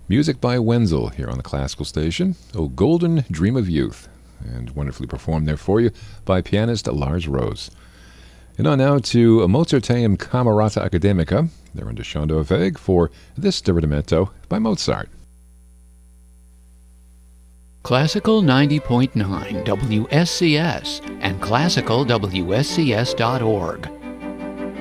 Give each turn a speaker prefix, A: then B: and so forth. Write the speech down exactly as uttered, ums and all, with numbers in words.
A: Music by Wenzel here on the Classical Station. Oh, Golden Dream of Youth. And wonderfully performed there for you by pianist Lars Rose. And on now to Mozarteum Camerata Academica. They're under Schoendoa Weg for this Divertimento by Mozart.
B: Classical ninety point nine W S C S and classical W S C S dot org